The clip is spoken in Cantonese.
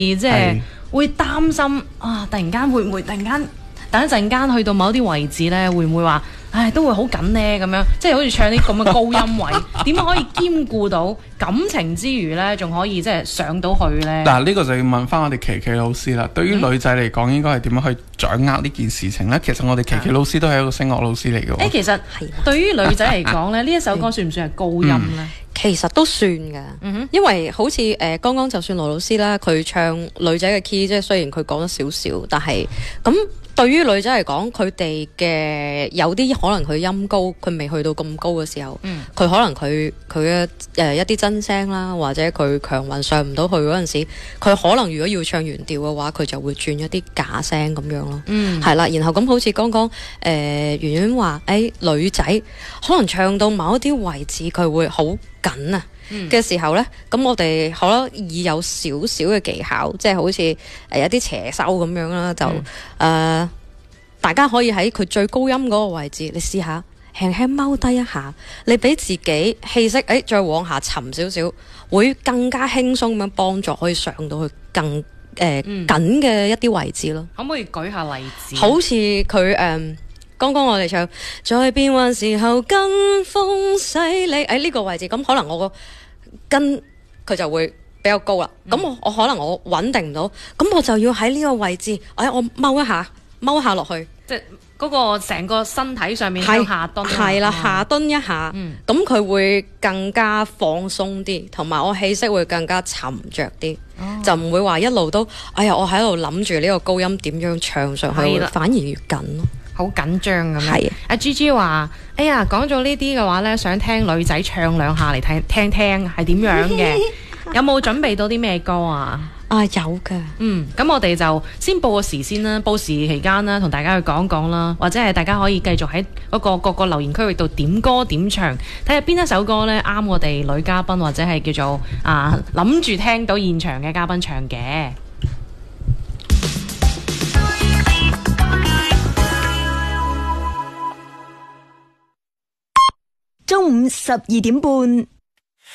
即係會擔心啊，突然間會唔會突然間等一陣間去到某啲位置咧，會唔會話都會好緊呢？咁樣，即係好似唱啲咁嘅高音位，點樣可以兼顧到感情之餘咧，仲可以即係上到去咧？ 嗱，呢個就要問翻我哋琪琪老師啦。對於女仔嚟講，應該係點樣去掌握呢件事情咧？其實我哋琪琪老師都係一個聲樂老師嚟嘅。 其實對於女仔嚟講咧，呢一首歌算唔算係高音咧？ 其實都算㗎，因為好似剛剛就算羅老師啦，佢唱女仔嘅 key，即係雖然佢講咗少少，但係咁對於女仔嚟講，佢哋嘅有啲可能佢音高，佢未去到咁高嘅時候，佢可能佢嘅一啲真聲啦，或者佢強運上唔到去嗰陣時，佢可能如果要唱原調嘅話，佢就會轉一啲假聲咁樣咯，係啦。然後咁好似剛剛圓圓話，女仔可能唱到某一啲位置，佢會好緊啊嘅時候呢，咁我哋可能以有少少嘅技巧，即係好似一啲斜收咁樣啦，就大家可以喺佢最高音嗰個位置，你試下輕輕踎低一下，你俾自己氣息再往下沉少少，會更加輕鬆咁樣幫助可以上到去更緊嘅一啲位置咯。 可唔可以舉下例子？ 好似佢剛剛我哋唱在變幻時候跟風洗禮，呢個位置咁可能我個跟佢就會比較高啦。咁我可能我穩定唔到，咁我就要喺呢個位置，我踎下落去， 即係嗰個成個身體上面向下蹲。 係啦，下蹲一下，咁佢會更加放鬆啲，同埋我氣息會更加沉着啲，就唔會話一路都我喺度諗住呢個高音點樣唱上去，反而越緊咯。 好緊張咁樣。阿 Gigi 話：講咗呢啲嘅話呢，想聽女仔唱兩下嚟聽係點樣嘅？有冇準備到啲咩歌啊？ 有㗎。 咁我哋就先報個時先啦，報時期間啦，同大家去講講啦，或者係大家可以繼續喺嗰個各個留言區域度點歌點唱，睇下邊一首歌呢啱我哋女嘉賓或者係叫做諗住聽到現場嘅嘉賓唱嘅。 中午12點半。